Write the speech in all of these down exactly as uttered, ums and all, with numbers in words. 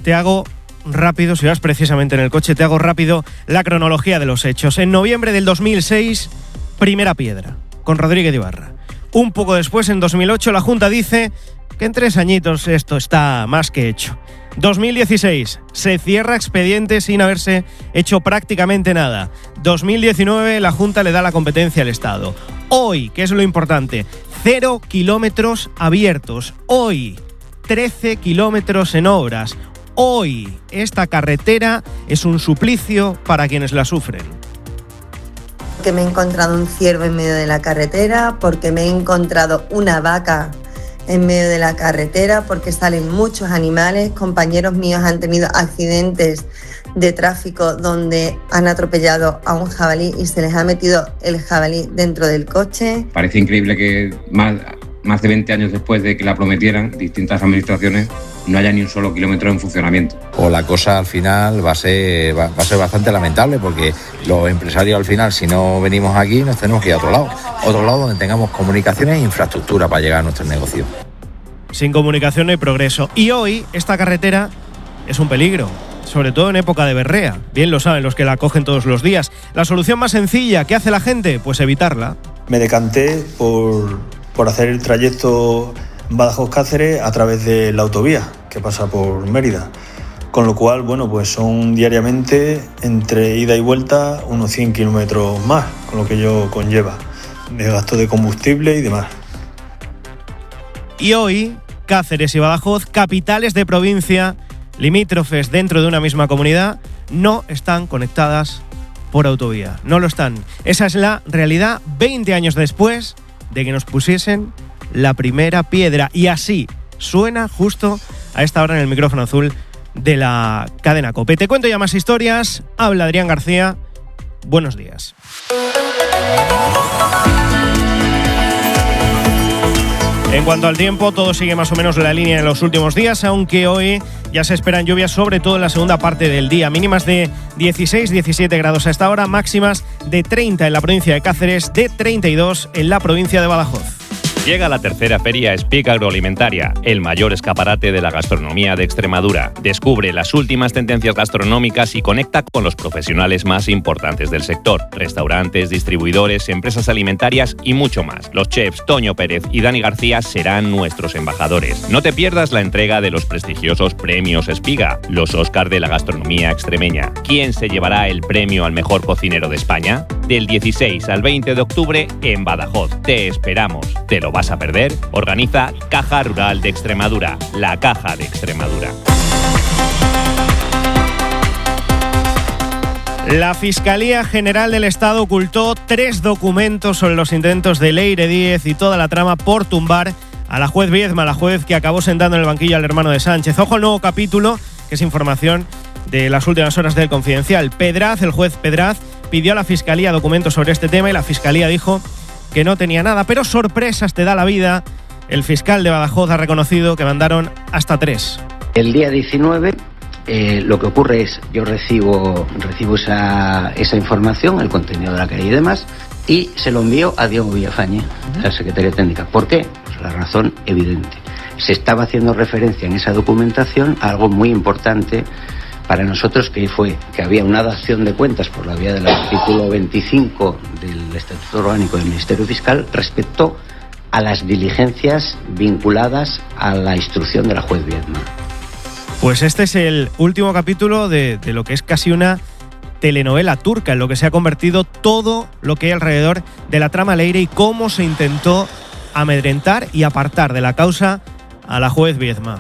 te hago rápido, si vas precisamente en el coche, te hago rápido la cronología de los hechos. En noviembre del dos mil seis, primera piedra, con Rodríguez Ibarra. Un poco después, en dos mil ocho, la Junta dice que en tres añitos esto está más que hecho. dos mil dieciséis, se cierra expediente sin haberse hecho prácticamente nada. dos mil diecinueve, la Junta le da la competencia al Estado. Hoy, que es lo importante, cero kilómetros abiertos. Hoy, trece kilómetros en obras. Hoy, esta carretera es un suplicio para quienes la sufren. Que me he encontrado un ciervo en medio de la carretera, porque me he encontrado una vaca en medio de la carretera, porque salen muchos animales. Compañeros míos han tenido accidentes de tráfico donde han atropellado a un jabalí y se les ha metido el jabalí dentro del coche. Parece increíble que más, más de veinte años después de que la prometieran, distintas administraciones, no haya ni un solo kilómetro en funcionamiento. O la cosa al final va a ser va, va a ser bastante lamentable, porque los empresarios al final, si no venimos aquí, nos tenemos que ir a otro lado. Otro lado donde tengamos comunicaciones e infraestructura para llegar a nuestros negocios. Sin comunicación no hay progreso. Y hoy esta carretera es un peligro, sobre todo en época de berrea. Bien lo saben los que la cogen todos los días. La solución más sencilla, ¿qué hace la gente? Pues evitarla. Me decanté por, por hacer el trayecto Badajoz-Cáceres a través de la autovía que pasa por Mérida, con lo cual, bueno, pues son diariamente entre ida y vuelta unos cien kilómetros más, con lo que ello conlleva de gasto de combustible y demás. Y hoy, Cáceres y Badajoz, capitales de provincia, limítrofes dentro de una misma comunidad, no están conectadas por autovía, no lo están. Esa es la realidad veinte años después de que nos pusiesen la primera piedra. Y así suena justo a esta hora en el micrófono azul de la cadena COPE. Te cuento ya más historias. Habla Adrián García. Buenos días. En cuanto al tiempo, todo sigue más o menos la línea en los últimos días, aunque hoy ya se esperan lluvias, sobre todo en la segunda parte del día. Mínimas de dieciséis diecisiete grados a esta hora, máximas de treinta en la provincia de Cáceres, de treinta y dos en la provincia de Badajoz. Llega la tercera feria Speak Agroalimentaria, el mayor escaparate de la gastronomía de Extremadura. Descubre las últimas tendencias gastronómicas y conecta con los profesionales más importantes del sector. Restaurantes, distribuidores, empresas alimentarias y mucho más. Los chefs Toño Pérez y Dani García serán nuestros embajadores. No te pierdas la entrega de los prestigiosos premios Espiga, los Óscar de la gastronomía extremeña. ¿Quién se llevará el premio al mejor cocinero de España? Del dieciséis al veinte de octubre en Badajoz. Te esperamos. ¿Te lo vas a perder? Organiza Caja Rural de Extremadura, la Caja de Extremadura. La Fiscalía General del Estado ocultó tres documentos sobre los intentos de Leire Díez y toda la trama por tumbar a la juez Viedma, la juez que acabó sentando en el banquillo al hermano de Sánchez. Ojo al nuevo capítulo, que es información de las últimas horas del Confidencial. Pedraz, el juez Pedraz, pidió a la Fiscalía documentos sobre este tema y la Fiscalía dijo que no tenía nada, pero sorpresas te da la vida. El fiscal de Badajoz ha reconocido que mandaron hasta tres. El día diecinueve, eh, lo que ocurre es, yo recibo, recibo esa, esa información, el contenido de la querella y demás, y se lo envío a Diego Villafañe, uh-huh. la Secretaría Técnica. ¿Por qué? Pues la razón evidente. Se estaba haciendo referencia en esa documentación a algo muy importante para nosotros, que fue que había una dación de cuentas por la vía del artículo veinticinco del Estatuto Orgánico del Ministerio Fiscal respecto a las diligencias vinculadas a la instrucción de la juez Viedma. Pues este es el último capítulo de, de lo que es casi una telenovela turca, en lo que se ha convertido todo lo que hay alrededor de la trama Leire y cómo se intentó amedrentar y apartar de la causa a la juez Viedma.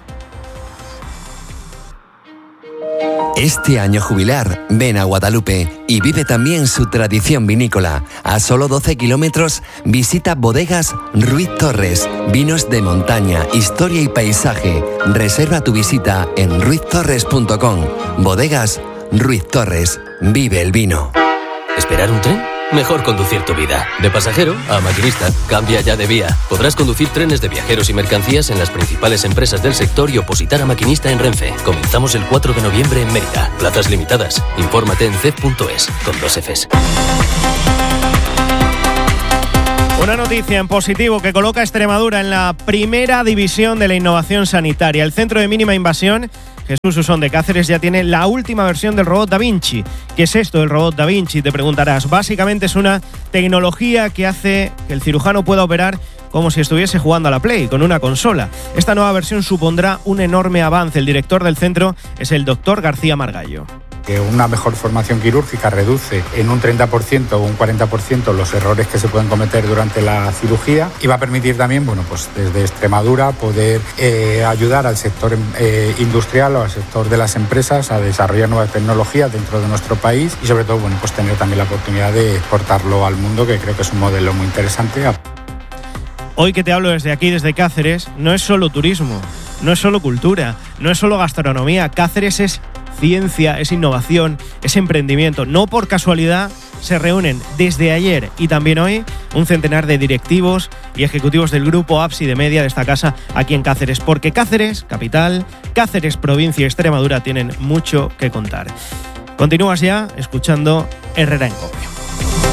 Este año jubilar, ven a Guadalupe y vive también su tradición vinícola. A solo doce kilómetros, visita Bodegas Ruiz Torres. Vinos de montaña, historia y paisaje. Reserva tu visita en ruiz torres punto com. Bodegas Ruiz Torres. Vive el vino. ¿Esperar un tren? Mejor conducir tu vida. De pasajero a maquinista. Cambia ya de vía. Podrás conducir trenes de viajeros y mercancías en las principales empresas del sector y opositar a maquinista en Renfe. Comenzamos el cuatro de noviembre en Mérida. Plazas limitadas. Infórmate en cef punto es, con dos Fs. Una noticia en positivo que coloca a Extremadura en la primera división de la innovación sanitaria. El Centro de Mínima Invasión Jesús Usón de Cáceres ya tiene la última versión del robot Da Vinci. ¿Qué es esto del robot Da Vinci? Te preguntarás. Básicamente es una tecnología que hace que el cirujano pueda operar como si estuviese jugando a la Play, con una consola. Esta nueva versión supondrá un enorme avance. El director del centro es el doctor García Margallo. Que una mejor formación quirúrgica reduce en un treinta por ciento o un cuarenta por ciento los errores que se pueden cometer durante la cirugía y va a permitir también, bueno, pues desde Extremadura poder eh, ayudar al sector eh, industrial o al sector de las empresas a desarrollar nuevas tecnologías dentro de nuestro país y sobre todo, bueno, pues tener también la oportunidad de exportarlo al mundo, que creo que es un modelo muy interesante. Hoy que te hablo desde aquí, desde Cáceres, no es solo turismo, no es solo cultura, no es solo gastronomía. Cáceres es ciencia, es innovación, es emprendimiento. No por casualidad se reúnen desde ayer y también hoy un centenar de directivos y ejecutivos del grupo A P S I de Media de esta casa aquí en Cáceres, porque Cáceres, capital, Cáceres, provincia y Extremadura tienen mucho que contar. Continúas ya escuchando Herrera en Copia.